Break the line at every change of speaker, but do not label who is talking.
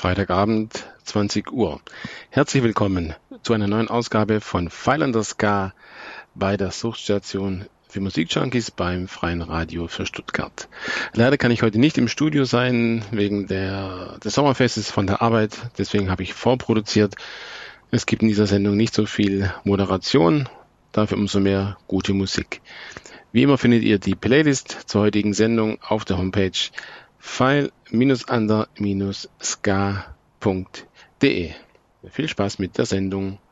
Freitagabend, 20 Uhr. Herzlich willkommen zu einer neuen Ausgabe von Pfeilernder Ska bei der Suchtstation für Musikjunkies beim Freien Radio für Stuttgart. Leider kann ich heute nicht im Studio sein, wegen des Sommerfestes von der Arbeit. Deswegen habe ich vorproduziert. Es gibt in dieser Sendung nicht so viel Moderation, dafür umso mehr gute Musik. Wie immer findet ihr die Playlist zur heutigen Sendung auf der Homepage file-under-ska.de. Viel Spaß mit der Sendung.